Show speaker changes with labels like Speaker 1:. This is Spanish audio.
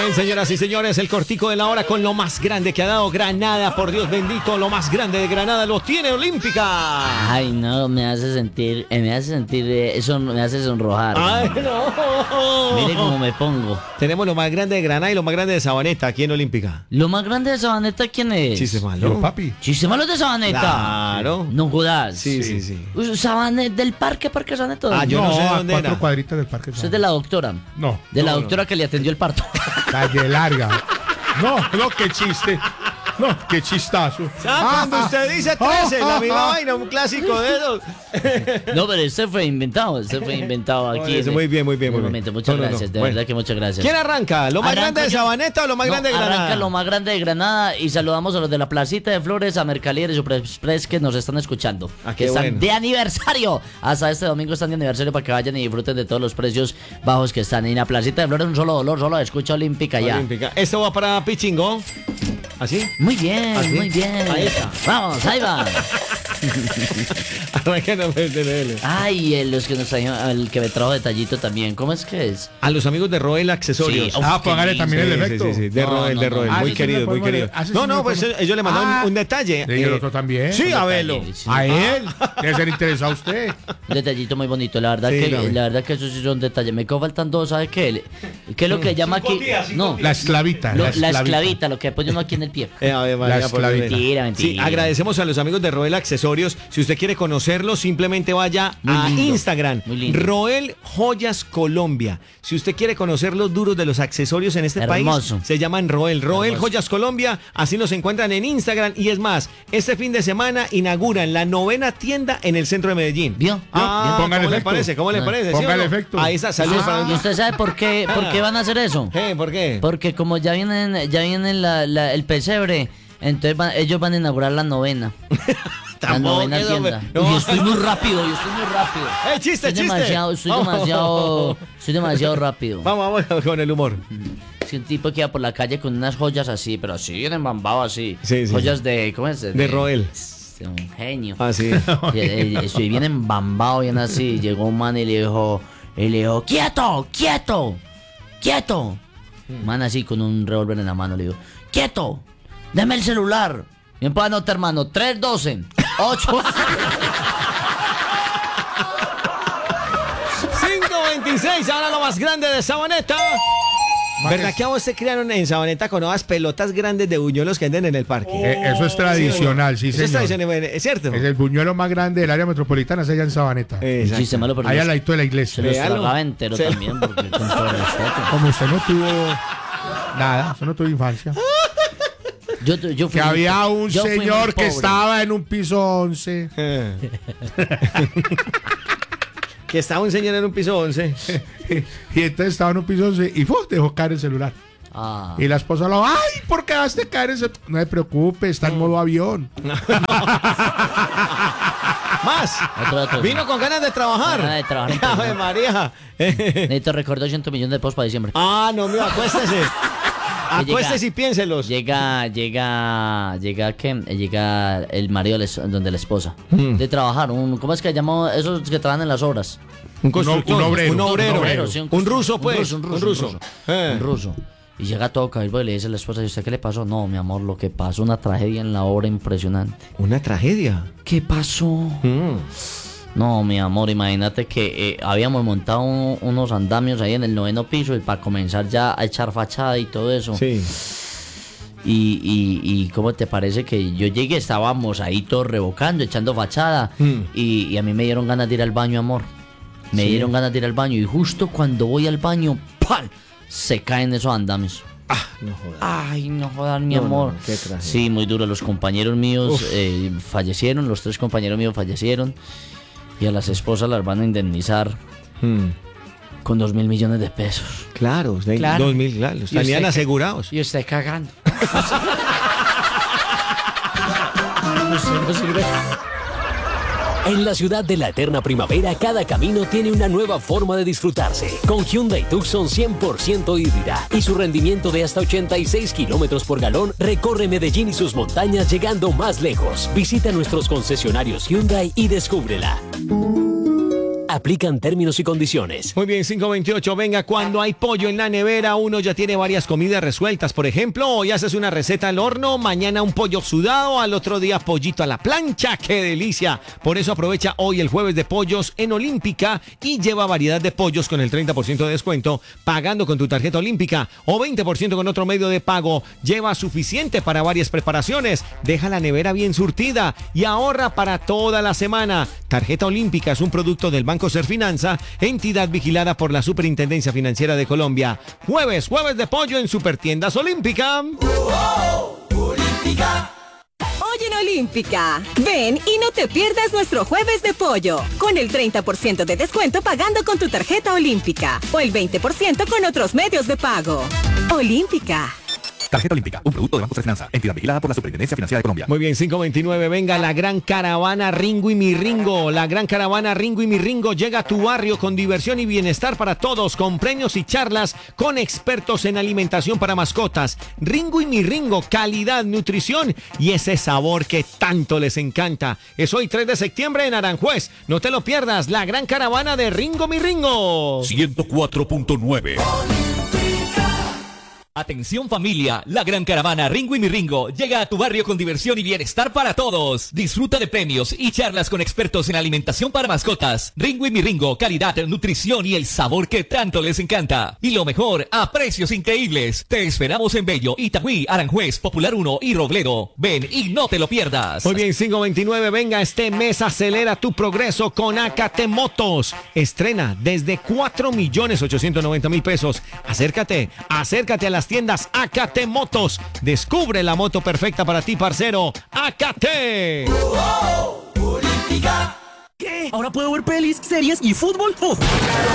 Speaker 1: Bien, señoras y señores, el cortico de la hora con lo más grande que ha dado Granada, por Dios bendito, lo más grande de Granada lo tiene Olímpica.
Speaker 2: Ay, no, me hace sentir, eso me hace sonrojar.
Speaker 1: Ay, no.
Speaker 2: Mire cómo me pongo.
Speaker 1: Tenemos lo más grande de Granada y lo más grande de Sabaneta aquí en Olímpica.
Speaker 2: ¿Lo más grande de Sabaneta quién es?
Speaker 1: Chiste malo.
Speaker 3: Yo, papi.
Speaker 2: ¿Chiste malo de Sabaneta?
Speaker 1: Claro.
Speaker 2: No jodas.
Speaker 1: Sí.
Speaker 2: Sabaneta, del parque Sabaneta.
Speaker 1: Ah, yo no sé dónde
Speaker 3: a 4
Speaker 1: era.
Speaker 3: cuadritas del parque.
Speaker 2: Usted es de la doctora.
Speaker 3: No.
Speaker 2: De la
Speaker 3: no,
Speaker 2: doctora que le atendió el parto.
Speaker 3: Calle larga. No, qué chiste. No, qué chistazo.
Speaker 1: Cuando usted dice 13, la misma vaina, un clásico de esos.
Speaker 2: No, pero este fue inventado aquí.
Speaker 1: Eso, muy bien.
Speaker 2: Momento. Muchas gracias, de verdad que muchas gracias.
Speaker 1: ¿Quién arranca? ¿Lo más grande de Sabaneta o lo más grande de Granada?
Speaker 2: Arranca lo más grande de Granada y saludamos a los de la Placita de Flores, a Mercalier y Superexpress que nos están escuchando. Que están
Speaker 1: bueno.
Speaker 2: de aniversario. Hasta este domingo están de aniversario para que vayan y disfruten de todos los precios bajos que están. Y en la Placita de Flores un solo dolor, solo escucha Olímpica ya.
Speaker 1: Olímpica. Esto va para Pichingo. ¿Así?
Speaker 2: Muy bien,
Speaker 1: ¿Así?
Speaker 2: muy bien.
Speaker 1: Ahí está.
Speaker 2: Vamos, ahí va.
Speaker 1: Arranquenos el DNL.
Speaker 2: Ay, los que nos trajeron, el que me trajo detallito también. ¿Cómo es que es?
Speaker 1: A los amigos de Roel Accesorios.
Speaker 2: Sí.
Speaker 3: Póngale también el efecto.
Speaker 1: Sí, de Roel. Muy
Speaker 3: sí,
Speaker 1: querido,
Speaker 3: sí,
Speaker 1: muy querido. No, pues ellos le mandaron un detalle.
Speaker 3: Y el otro también.
Speaker 1: Sí, a verlo.
Speaker 2: Sí.
Speaker 3: A él. Debe ser interesado a usted.
Speaker 2: Un detallito muy bonito, la verdad,
Speaker 1: Sí,
Speaker 2: la verdad que esos sí son detalles. Me quedan faltando, ¿sabe qué? ¿Qué es lo que llama aquí? No,
Speaker 3: La esclavita.
Speaker 2: la esclavita, lo que pone uno aquí en el pie.
Speaker 1: A ver, María,
Speaker 3: La
Speaker 1: por favor.
Speaker 2: Mentira.
Speaker 1: Sí, agradecemos a los amigos de Roel Accesorios. Si usted quiere conocerlos, simplemente vaya
Speaker 2: Muy
Speaker 1: a
Speaker 2: lindo,
Speaker 1: Instagram.
Speaker 2: muy lindo.
Speaker 1: Roel Joyas Colombia. Si usted quiere conocer los duros de los accesorios en este
Speaker 2: Hermoso.
Speaker 1: país, se llaman Roel
Speaker 2: Hermoso.
Speaker 1: Joyas Colombia. Así nos encuentran en Instagram. Y es más, este fin de semana inauguran la 9ª tienda en el centro de Medellín.
Speaker 2: ¿Vio?
Speaker 3: Póngale
Speaker 1: ¿Cómo le
Speaker 3: efecto.
Speaker 1: parece? ¿Cómo le parece?
Speaker 3: Póngale
Speaker 1: o no?
Speaker 3: efecto.
Speaker 1: Ahí está, saludos para
Speaker 2: ¿Y usted sabe por qué van a hacer eso?
Speaker 1: ¿Por qué?
Speaker 2: Porque como ya vienen el pesebre, entonces ellos van a inaugurar la 9ª. La
Speaker 1: Tampoco
Speaker 2: 9ª
Speaker 1: quedó,
Speaker 2: tienda.
Speaker 1: no.
Speaker 2: Y estoy muy rápido.
Speaker 1: Chiste.
Speaker 2: Estoy demasiado rápido.
Speaker 1: Vamos con el humor.
Speaker 2: Sí, un tipo que iba por la calle con unas joyas así, pero así bien embambado así.
Speaker 1: Sí.
Speaker 2: Joyas de, ¿cómo es?
Speaker 1: De Roel.
Speaker 2: Un genio.
Speaker 1: Ah, sí.
Speaker 2: Estoy bien embambado, bien así. Llegó un man y le dijo, ¡quieto! Man así con un revólver en la mano le dijo, ¡quieto! ¡Deme el celular! Bien para anotar, hermano, 312 8
Speaker 1: 526, ahora lo más grande de Sabaneta. ¿Verdad que a vos se criaron en Sabaneta con nuevas pelotas grandes de buñuelos que venden en el parque?
Speaker 3: Eso es tradicional, sí,
Speaker 1: Eso es
Speaker 3: señor.
Speaker 1: tradicional, ¿es cierto?
Speaker 3: Es el buñuelo más grande del área metropolitana, es allá en Sabaneta.
Speaker 1: Exacto.
Speaker 2: Sí, se malo, pero
Speaker 3: Allá al
Speaker 2: los-
Speaker 3: ladito de la iglesia.
Speaker 2: los
Speaker 1: Véalo.
Speaker 2: tragaba entero
Speaker 1: Se-
Speaker 2: también, porque con todo respeto.
Speaker 3: Como usted no tuvo nada, usted no tuvo infancia.
Speaker 2: Yo fui
Speaker 3: Que había un
Speaker 2: yo fui muy
Speaker 3: señor que
Speaker 2: pobre.
Speaker 3: estaba en un piso 11.
Speaker 1: Que estaba un señor en un piso 11.
Speaker 3: Y entonces estaba en un piso 11 y dejó caer el celular.
Speaker 2: Ah.
Speaker 3: Y la esposa lo, ¡ay! ¿Por qué dejaste caer el celular? No se preocupe, está en modo avión.
Speaker 1: Más.
Speaker 2: Otro.
Speaker 1: Vino con ganas de trabajar.
Speaker 2: Ganas de trabajar, entonces,
Speaker 1: Ave
Speaker 2: ¿no?
Speaker 1: María.
Speaker 2: Necesito recordar 200 millones de pesos para diciembre.
Speaker 1: No, mío, acuéstese. Acuéstese y piénselos.
Speaker 2: Llega el marido donde la esposa. De trabajar, ¿cómo es que llamó esos que trabajan en las obras?
Speaker 1: Un constructor,
Speaker 3: un obrero.
Speaker 1: Un obrero.
Speaker 2: Sí,
Speaker 1: Un ruso, pues.
Speaker 2: Un
Speaker 1: Un
Speaker 2: ruso.
Speaker 1: ruso.
Speaker 2: Y llega todo cabello y le dice a la esposa, ¿y usted qué le pasó? No, mi amor, lo que pasó, una tragedia en la obra impresionante.
Speaker 1: Una tragedia.
Speaker 2: ¿Qué pasó? No, mi amor, imagínate que habíamos montado unos andamios ahí en el 9º piso y para comenzar ya a echar fachada y todo eso.
Speaker 1: Sí.
Speaker 2: Y ¿cómo te parece que yo llegué? Estábamos ahí todos revocando, echando fachada. Y a mí me dieron ganas de ir al baño, amor. Me dieron ganas de ir al baño. Y justo cuando voy al baño, ¡pam! Se caen esos andamios.
Speaker 1: No jodas.
Speaker 2: Ay, no jodas, mi
Speaker 1: No,
Speaker 2: amor.
Speaker 1: no, qué tragedia.
Speaker 2: Sí, muy duro. Los compañeros míos fallecieron. Los 3 compañeros míos fallecieron. Y a las esposas las van a indemnizar con 2.000 millones de pesos.
Speaker 1: Claro,
Speaker 2: Claro.
Speaker 1: 2.000, claro. Los tenían
Speaker 2: usted-
Speaker 1: asegurados.
Speaker 2: Y usted cagando.
Speaker 4: En la ciudad de la eterna primavera, cada camino tiene una nueva forma de disfrutarse. Con Hyundai Tucson 100% híbrida y su rendimiento de hasta 86 kilómetros por galón, recorre Medellín y sus montañas llegando más lejos. Visita nuestros concesionarios Hyundai y descúbrela. App Aplican términos y condiciones.
Speaker 1: Muy bien, 528. Venga, cuando hay pollo en la nevera, uno ya tiene varias comidas resueltas. Por ejemplo, hoy haces una receta al horno, mañana un pollo sudado, al otro día pollito a la plancha. ¡Qué delicia! Por eso aprovecha hoy el jueves de pollos en Olímpica y lleva variedad de pollos con el 30% de descuento pagando con tu tarjeta Olímpica o 20% con otro medio de pago. Lleva suficiente para varias preparaciones. Deja la nevera bien surtida y ahorra para toda la semana. Tarjeta Olímpica es un producto del Banco Serfinanza, entidad vigilada por la Superintendencia Financiera de Colombia. Jueves de pollo en Supertiendas Olímpica.
Speaker 5: Olímpica. Hoy en Olímpica, ven y no te pierdas nuestro jueves de pollo, con el 30% de descuento pagando con tu tarjeta Olímpica o el 20% con otros medios de pago. Olímpica.
Speaker 6: Tarjeta Olímpica, un producto de Banco Serfinanza, entidad vigilada por la Superintendencia Financiera de Colombia.
Speaker 1: Muy bien, 529, venga la gran caravana Ringo y mi Ringo. La gran caravana Ringo y mi Ringo llega a tu barrio con diversión y bienestar para todos, con premios y charlas con expertos en alimentación para mascotas. Ringo y mi Ringo, calidad, nutrición y ese sabor que tanto les encanta. Es hoy 3 de septiembre en Aranjuez. No te lo pierdas, la gran caravana de Ringo mi Ringo.
Speaker 7: 104.9. Atención familia, la gran caravana Ringo y mi Ringo llega a tu barrio con diversión y bienestar para todos. Disfruta de premios y charlas con expertos en alimentación para mascotas. Ringo y mi Ringo, calidad, nutrición y el sabor que tanto les encanta. Y lo mejor, a precios increíbles. Te esperamos en Bello, Itagüí, Aranjuez, Popular 1 y Robledo. Ven y no te lo pierdas.
Speaker 1: Muy bien, 529, venga, este mes acelera tu progreso con Acate Motos. Estrena desde 4.890.000 pesos. Acércate a las tiendas Acate Motos. Descubre la moto perfecta para ti, parcero. Acate.
Speaker 8: Olímpica. ¿Qué? ¿Ahora puedo ver pelis, series y fútbol? ¡Uf!